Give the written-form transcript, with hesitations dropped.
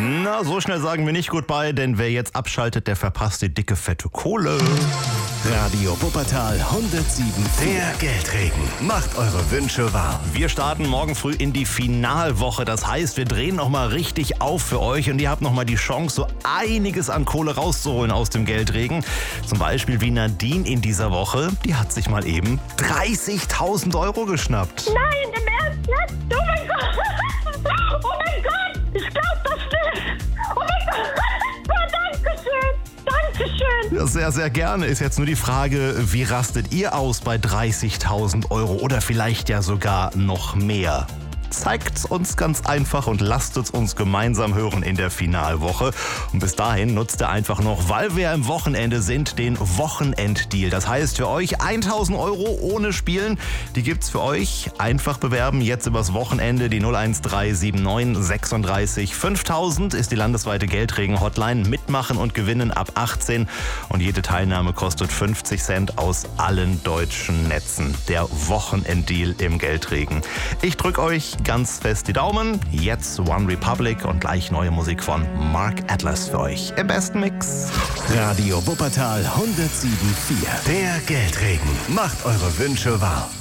Na, so schnell sagen wir nicht Goodbye, denn wer jetzt abschaltet, der verpasst die dicke, fette Kohle. Radio Wuppertal 107. Der Geldregen macht eure Wünsche wahr. Wir starten morgen früh in die Finalwoche. Das heißt, wir drehen nochmal richtig auf für euch und ihr habt nochmal die Chance, so einiges an Kohle rauszuholen aus dem Geldregen. Zum Beispiel wie Nadine in dieser Woche. Die hat sich mal eben 30.000 € geschnappt. Nein, im Ernst jetzt? Oh mein Gott! Oh mein Gott! Ich glaub das nicht! Oh mein Gott! Oh, Dankeschön! Dankeschön! Ja, sehr, sehr gerne. Ist jetzt nur die Frage, wie rastet ihr aus bei 30.000 € oder vielleicht ja sogar noch mehr? Zeigt's uns ganz einfach und lasst es uns gemeinsam hören in der Finalwoche. Und bis dahin nutzt ihr einfach noch, weil wir am Wochenende sind, den Wochenenddeal. Das heißt für euch 1.000 € ohne Spielen. Die gibt's für euch. Einfach bewerben. Jetzt übers Wochenende die 01379 36 5000 ist die landesweite Geldregen-Hotline. Mitmachen und gewinnen ab 18. Und jede Teilnahme kostet 50 Cent aus allen deutschen Netzen. Der Wochenenddeal im Geldregen. Ich drück euch ganz fest die Daumen. Jetzt One Republic und gleich neue Musik von Mark Atlas für euch im besten Mix. Radio Wuppertal 107.4. Der Geldregen macht eure Wünsche wahr.